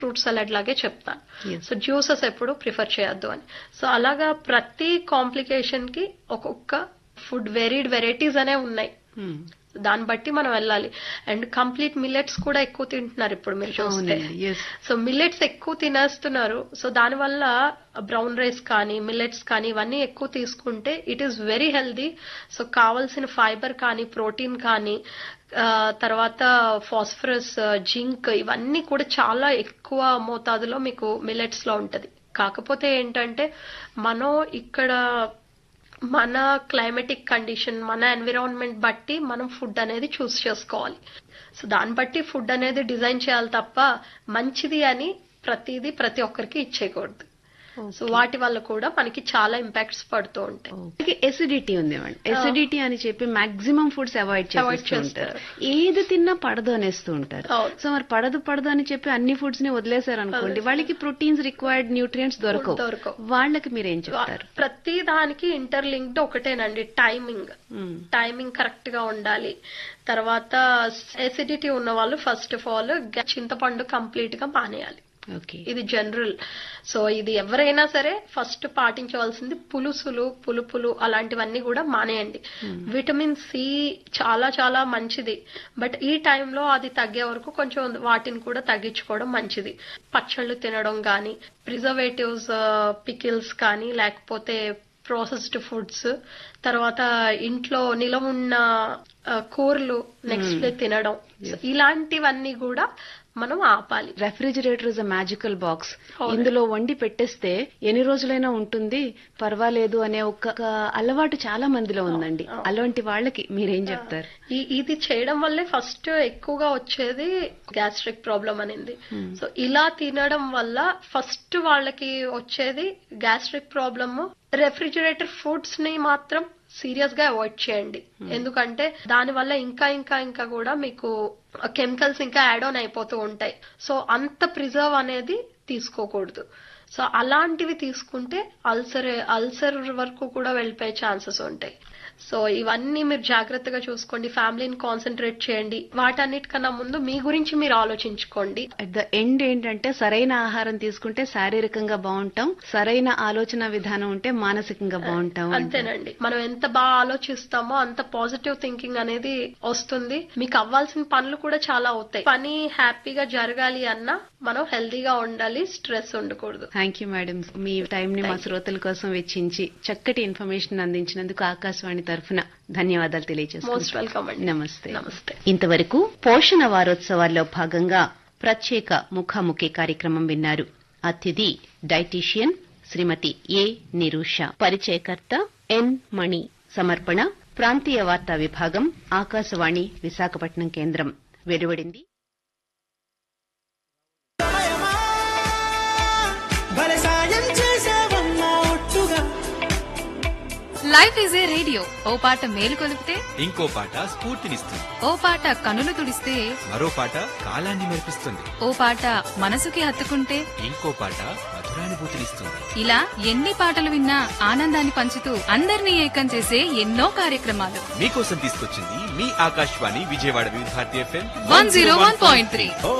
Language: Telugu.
ఫ్రూట్ సలాడ్ లాగే చెప్తాను. Yes. సో జ్యూసెస్ ఎప్పుడు ప్రిఫర్ చేయొద్దు అని. సో అలాగా ప్రతి కాంప్లికేషన్ కి ఒక్కొక్క ఫుడ్ వెరైటీస్ అనే ఉన్నాయి. Hmm. దాన్ని బట్టి మనం వెళ్ళాలి. అండ్ కంప్లీట్ మిల్లెట్స్ కూడా ఎక్కువ తింటున్నారు ఇప్పుడు మీరు చూస్తే. అవునండి. Yes. సో మిల్లెట్స్ ఎక్కువ తినేస్తున్నారు. సో దానివల్ల బ్రౌన్ రైస్ కానీ మిల్లెట్స్ కానీ ఇవన్నీ ఎక్కువ తీసుకుంటే it is very healthy. So కావాల్సిన ఫైబర్ కానీ ప్రోటీన్ కానీ తర్వాత ఫాస్ఫరస్, జింక్ ఇవన్నీ కూడా చాలా ఎక్కువ మోతాదులో మీకు మిల్లెట్స్ లో ఉంటది. కాకపోతే ఏంటంటే మనం ఇక్కడ మన క్లైమేటిక్ కండిషన్, మన ఎన్విరాన్మెంట్ బట్టి మనం ఫుడ్ అనేది చూస్ చేసుకోవాలి. సో దాన్ని బట్టి ఫుడ్ అనేది డిజైన్ చేయాలి తప్ప మంచిది అని ప్రతి ఒక్కరికి ఇచ్చేయకూడదు. సో వాటి వల్ల కూడా మనకి చాలా ఇంపాక్ట్స్ పడుతూ ఉంటాయి. ఎసిడిటీ ఉంది మేడం. ఎసిడిటీ అని చెప్పి మాక్సిమం ఫుడ్స్ అవాయిడ్ చేస్తూ ఉంటారు. ఏది తిన్నా పడదు అనేస్తూ ఉంటారు. సో మరి పడదు అని చెప్పి అన్ని ఫుడ్స్ ని వదిలేశారు అనుకోండి, వాళ్ళకి ప్రోటీన్స్ రిక్వైర్డ్ న్యూట్రియంట్స్ దొరకవు. వాళ్ళకి మీరేం చెప్తారు? ప్రతి దానికి ఇంటర్లింక్డ్ ఒకటేనండి, టైమింగ్ కరెక్ట్ గా ఉండాలి. తర్వాత ఎసిడిటీ ఉన్న వాళ్ళు ఫస్ట్ ఆఫ్ ఆల్ చింతపండు కంప్లీట్ గా మానేయాలి. ఇది జనరల్. సో ఇది ఎవరైనా సరే ఫస్ట్ పాటించవలసింది. పులుపులు అలాంటివన్నీ కూడా మానేయండి. విటమిన్ సి చాలా చాలా మంచిది. బట్ ఈ టైంలో అది తగ్గే వరకు కొంచెం వాటిని కూడా తగ్గించుకోవడం మంచిది. పచ్చళ్ళు తినడం కానీ, ప్రిజర్వేటివ్స్, పికిల్స్ కానీ, లేకపోతే ప్రాసెస్డ్ ఫుడ్స్, తర్వాత ఇంట్లో నిలవ ఉన్న కూరలు నెక్స్ట్ డే తినడం, ఇలాంటివన్నీ కూడా మనం ఆపాలి. Refrigerator is a magical box. ఇందులో వండి పెట్టేస్తే ఎన్ని రోజులైనా ఉంటుంది, పర్వాలేదు అనే ఒక అలవాటు చాలా మందిలో ఉందండి. అలాంటి వాళ్ళకి మీరేం చెప్తారు? ఇది చేయడం వల్లే ఫస్ట్ ఎక్కువగా వచ్చేది గ్యాస్ట్రిక్ ప్రాబ్లం అనేది. సో ఇలా తినడం వల్ల ఫస్ట్ వాళ్ళకి వచ్చేది గ్యాస్ట్రిక్ ప్రాబ్లమ్. రెఫ్రిజిరేటర్ ఫుడ్స్ ని మాత్రం సీరియస్ గా అవాయిడ్ చేయండి. ఎందుకంటే దాని వల్ల ఇంకా కూడా మీకు కెమికల్స్ ఇంకా యాడ్ ఆన్ అయిపోతూ ఉంటాయి. సో అంత ప్రిజర్వ్ అనేది తీసుకోకూడదు. సో అలాంటివి తీసుకుంటే అల్సర్ వరకు కూడా వెళ్ళిపోయే ఛాన్సెస్ ఉంటాయి. సో ఇవన్నీ మీరు జాగ్రత్తగా చూసుకోండి. ఫ్యామిలీని కాన్సన్ట్రేట్ చేయండి. వాటన్నిటికన్నా ముందు మీ గురించి మీరు ఆలోచించుకోండి. అట్ ద ఎండ్ ఏంటంటే సరైన ఆహారం తీసుకుంటే శారీరకంగా బాగుంటాం, సరైన ఆలోచన విధానం ఉంటే మానసికంగా బాగుంటాం. అంతేనండి. మనం ఎంత బాగా ఆలోచిస్తామో అంత పాజిటివ్ థింకింగ్ అనేది వస్తుంది. మీకు అవ్వాల్సిన పనులు కూడా చాలా అవుతాయి. పని హ్యాపీగా జరగాలి అన్నా మనం హెల్దీగా ఉండాలి, స్ట్రెస్ ఉండకూడదు. Thank you madam. Me time ని మా శ్రోతల కోసం వెచ్చించి చక్కటి ఇన్ఫర్మేషన్ అందించినందుకు ఆకాశవాణి తరఫున ధన్యవాదాలు తెలియజేస్తున్నాను. మోస్ట్ వెల్కమ్ అండి. నమస్తే. ఇంతవరకు పోషణ వారోత్సవాల్లో భాగంగా ప్రత్యేక ముఖాముఖి కార్యక్రమం విన్నారు. అతిథి డైటీషియన్ శ్రీమతి ఏ నిరూష, పరిచయకర్త ఎన్ మణి. సమర్పణ ప్రాంతీయ వార్తా విభాగం, ఆకాశవాణి విశాఖపట్నం కేంద్రం. వెలువడింది. Life is a radio. ఓ పాట మేలు కొలిపితే ఇంకో పాట స్ఫూర్తినిస్తుంది. ఓ పాట కనులు తుడిస్తే మరో పాట కాలాన్ని మెరిపిస్తుంది. ఓ పాట మనసుకి హత్తుకుంటే ఇంకో పాట మధురానుభూతినిస్తుంది. ఇలా ఎన్ని పాటలు విన్నా ఆనందాన్ని పంచుతూ అందరినీ ఏకం చేసే ఎన్నో కార్యక్రమాలు మీకోసం తీసుకొచ్చింది మీ ఆకాశవాణి విజయవాడ వివిధ భారతి FM 101.3.